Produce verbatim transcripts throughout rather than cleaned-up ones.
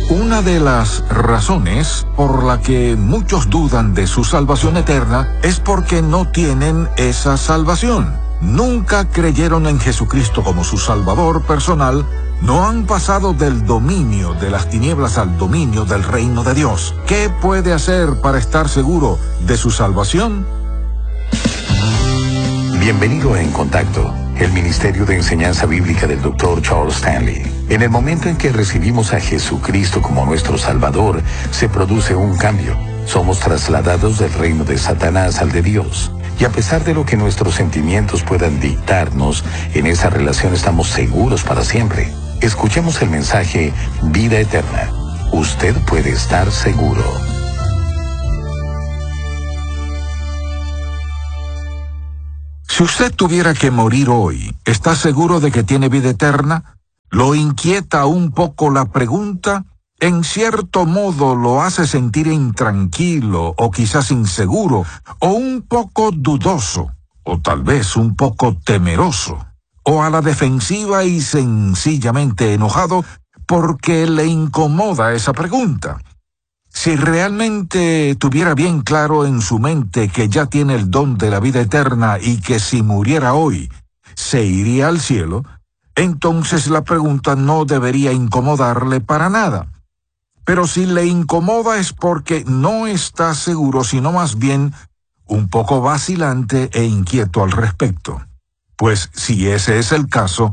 Una de las razones por la que muchos dudan de su salvación eterna es porque no tienen esa salvación. Nunca creyeron en Jesucristo como su Salvador personal, no han pasado del dominio de las tinieblas al dominio del reino de Dios. ¿Qué puede hacer para estar seguro de su salvación? Bienvenido a En Contacto, el Ministerio de Enseñanza Bíblica del doctor Charles Stanley. En el momento en que recibimos a Jesucristo como nuestro Salvador, se produce un cambio. Somos trasladados del reino de Satanás al de Dios. Y a pesar de lo que nuestros sentimientos puedan dictarnos, en esa relación estamos seguros para siempre. Escuchemos el mensaje Vida Eterna. Usted puede estar seguro. Si usted tuviera que morir hoy, ¿está seguro de que tiene vida eterna? ¿Lo inquieta un poco la pregunta? En cierto modo lo hace sentir intranquilo o quizás inseguro o un poco dudoso o tal vez un poco temeroso o a la defensiva y sencillamente enojado porque le incomoda esa pregunta. Si realmente tuviera bien claro en su mente que ya tiene el don de la vida eterna y que si muriera hoy se iría al cielo, entonces la pregunta no debería incomodarle para nada. Pero si le incomoda es porque no está seguro, sino más bien un poco vacilante e inquieto al respecto. Pues si ese es el caso,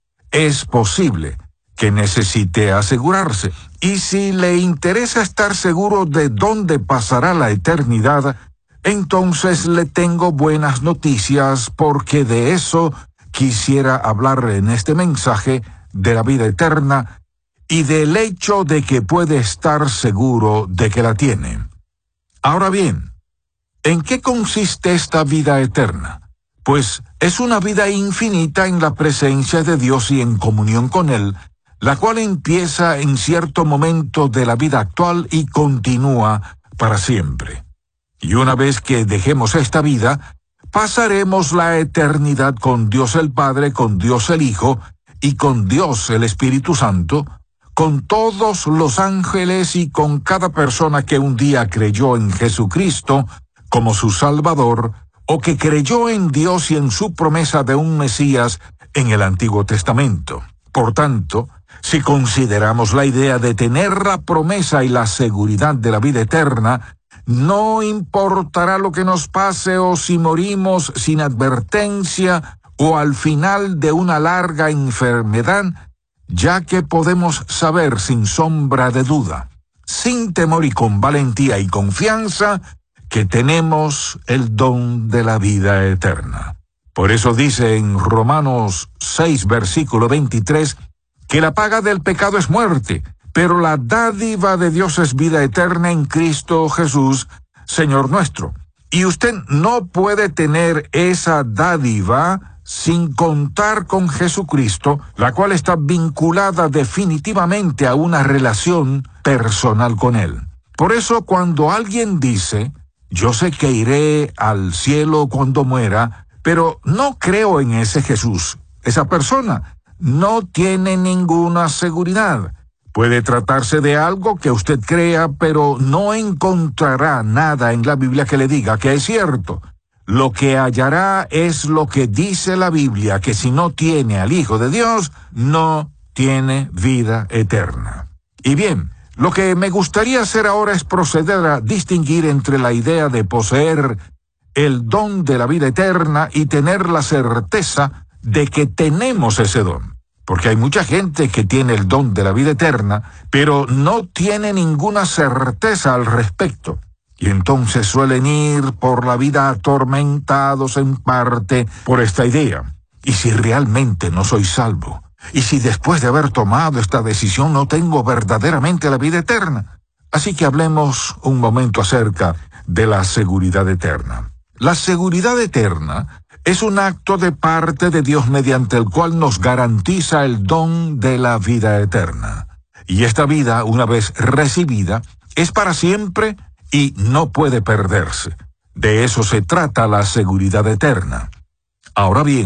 es posible que necesite asegurarse. Y si le interesa estar seguro de dónde pasará la eternidad, entonces le tengo buenas noticias porque de eso quisiera hablar en este mensaje de la vida eterna y del hecho de que puede estar seguro de que la tiene. Ahora bien, ¿en qué consiste esta vida eterna? Pues es una vida infinita en la presencia de Dios y en comunión con Él, la cual empieza en cierto momento de la vida actual y continúa para siempre. Y una vez que dejemos esta vida, pasaremos la eternidad con Dios el Padre, con Dios el Hijo y con Dios el Espíritu Santo, con todos los ángeles y con cada persona que un día creyó en Jesucristo como su Salvador o que creyó en Dios y en su promesa de un Mesías en el Antiguo Testamento. Por tanto, si consideramos la idea de tener la promesa y la seguridad de la vida eterna, no importará lo que nos pase o si morimos sin advertencia o al final de una larga enfermedad, ya que podemos saber sin sombra de duda, sin temor y con valentía y confianza, que tenemos el don de la vida eterna. Por eso dice en Romanos seis, versículo veintitrés, que la paga del pecado es muerte, pero la dádiva de Dios es vida eterna en Cristo Jesús, Señor nuestro. Y usted no puede tener esa dádiva sin contar con Jesucristo, la cual está vinculada definitivamente a una relación personal con Él. Por eso cuando alguien dice, yo sé que iré al cielo cuando muera, pero no creo en ese Jesús, esa persona no tiene ninguna seguridad. Puede tratarse de algo que usted crea, pero no encontrará nada en la Biblia que le diga que es cierto. Lo que hallará es lo que dice la Biblia, que si no tiene al Hijo de Dios, no tiene vida eterna. Y bien, lo que me gustaría hacer ahora es proceder a distinguir entre la idea de poseer el don de la vida eterna y tener la certeza de que tenemos ese don. Porque hay mucha gente que tiene el don de la vida eterna, pero no tiene ninguna certeza al respecto. Y entonces suelen ir por la vida atormentados en parte por esta idea. ¿Y si realmente no soy salvo? ¿Y si después de haber tomado esta decisión no tengo verdaderamente la vida eterna? Así que hablemos un momento acerca de la seguridad eterna. La seguridad eterna es un acto de parte de Dios mediante el cual nos garantiza el don de la vida eterna. Y esta vida, una vez recibida, es para siempre y no puede perderse. De eso se trata la seguridad eterna. Ahora bien,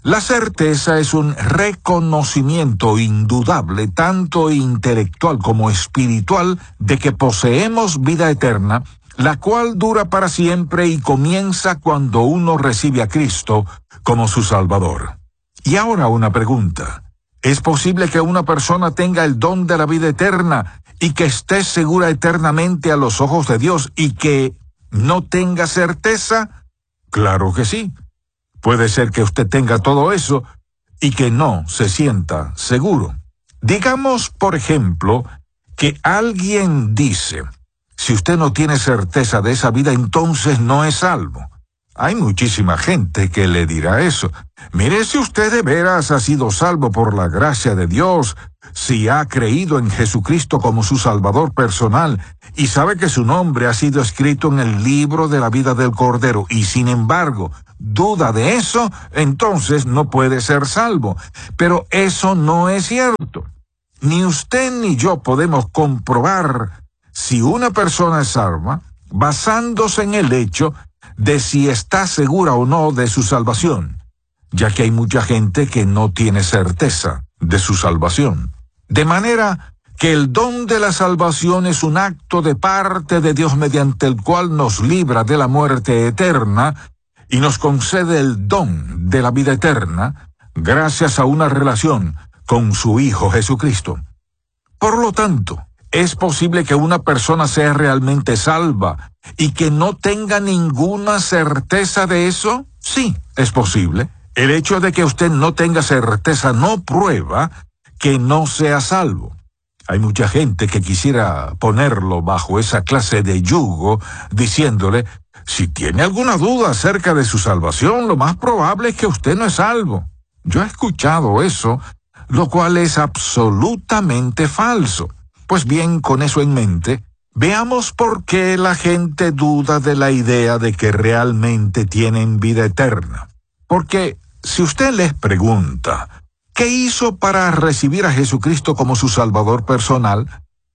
La certeza es un reconocimiento indudable, tanto intelectual como espiritual, de que poseemos vida eterna, la cual dura para siempre y comienza cuando uno recibe a Cristo como su Salvador. Y ahora una pregunta. ¿Es posible que una persona tenga el don de la vida eterna y que esté segura eternamente a los ojos de Dios y que no tenga certeza? Claro que sí. Puede ser que usted tenga todo eso y que no se sienta seguro. Digamos, por ejemplo, que alguien dice, si usted no tiene certeza de esa vida, entonces no es salvo. Hay muchísima gente que le dirá eso. Mire, si usted de veras ha sido salvo por la gracia de Dios, si ha creído en Jesucristo como su Salvador personal y sabe que su nombre ha sido escrito en el libro de la vida del Cordero y sin embargo duda de eso, entonces no puede ser salvo. Pero eso no es cierto. Ni usted ni yo podemos comprobar si una persona es salva basándose en el hecho de si está segura o no de su salvación, ya que hay mucha gente que no tiene certeza de su salvación. De manera que el don de la salvación es un acto de parte de Dios mediante el cual nos libra de la muerte eterna y nos concede el don de la vida eterna gracias a una relación con su Hijo Jesucristo. Por lo tanto, ¿es posible que una persona sea realmente salva y que no tenga ninguna certeza de eso? Sí, es posible. El hecho de que usted no tenga certeza no prueba que no sea salvo. Hay mucha gente que quisiera ponerlo bajo esa clase de yugo, diciéndole, si tiene alguna duda acerca de su salvación, lo más probable es que usted no es salvo. Yo he escuchado eso, lo cual es absolutamente falso. Pues bien, con eso en mente, veamos por qué la gente duda de la idea de que realmente tienen vida eterna. Porque si usted les pregunta, ¿qué hizo para recibir a Jesucristo como su Salvador personal?,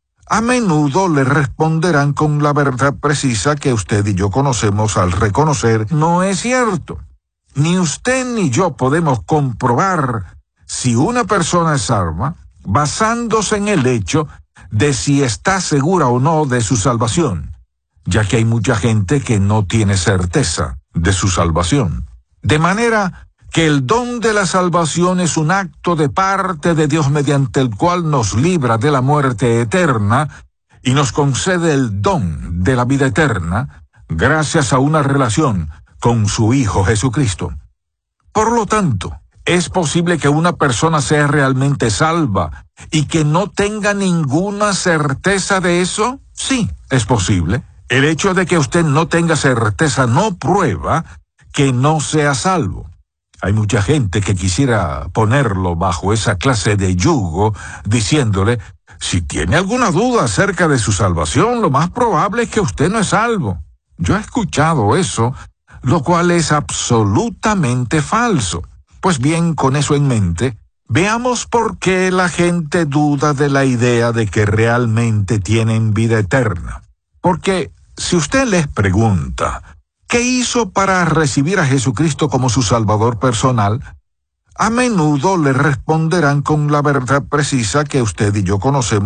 a menudo le responderán con la verdad precisa que usted y yo conocemos al reconocer no es cierto. Ni usted ni yo podemos comprobar si una persona es salva basándose en el hecho de si está segura o no de su salvación, ya que hay mucha gente que no tiene certeza de su salvación. De manera que el don de la salvación es un acto de parte de Dios mediante el cual nos libra de la muerte eterna y nos concede el don de la vida eterna gracias a una relación con su Hijo Jesucristo. Por lo tanto, ¿es posible que una persona sea realmente salva y que no tenga ninguna certeza de eso? Sí, es posible. El hecho de que usted no tenga certeza no prueba que no sea salvo. Hay mucha gente que quisiera ponerlo bajo esa clase de yugo, diciéndole, si tiene alguna duda acerca de su salvación, lo más probable es que usted no es salvo. Yo he escuchado eso, lo cual es absolutamente falso. Pues bien, con eso en mente, veamos por qué la gente duda de la idea de que realmente tienen vida eterna. Porque si usted les pregunta, ¿qué hizo para recibir a Jesucristo como su Salvador personal?, a menudo le responderán con la verdad precisa que usted y yo conocemos